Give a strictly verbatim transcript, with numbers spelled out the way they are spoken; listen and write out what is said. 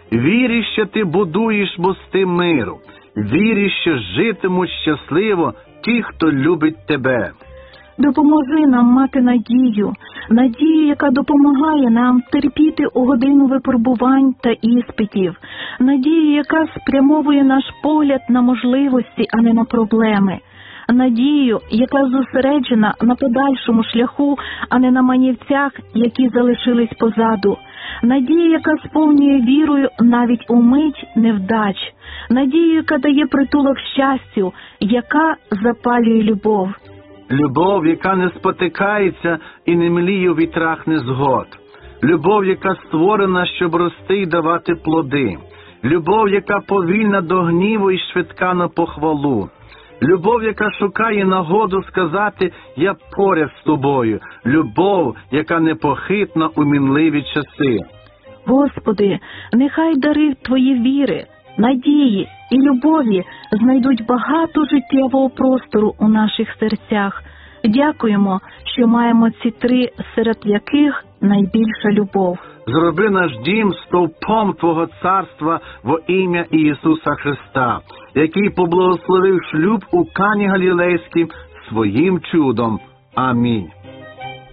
Вірю, що ти будуєш мости миру. Вірю, що житимуть щасливо ті, хто любить тебе. Допоможи нам мати надію, надію, яка допомагає нам терпіти у годину випробувань та іспитів, надію, яка спрямовує наш погляд на можливості, а не на проблеми, надію, яка зосереджена на подальшому шляху, а не на манівцях, які залишились позаду, надію, яка сповнює вірою навіть у мить невдач, надію, яка дає притулок щастю, яка запалює любов. Любов, яка не спотикається і не мліє у вітрах незгод. Любов, яка створена, щоб рости і давати плоди. Любов, яка повільна до гніву і швидка на похвалу. Любов, яка шукає нагоду сказати «Я поряд з тобою». Любов, яка непохитна у мінливі часи. Господи, нехай дари Твої віри, надії і любові знайдуть багато життєвого простору у наших серцях. Дякуємо, що маємо ці три, серед яких найбільша любов. Зроби наш дім стовпом Твого царства во ім'я Ісуса Христа, який поблагословив шлюб у Кані Галілейській своїм чудом. Амінь.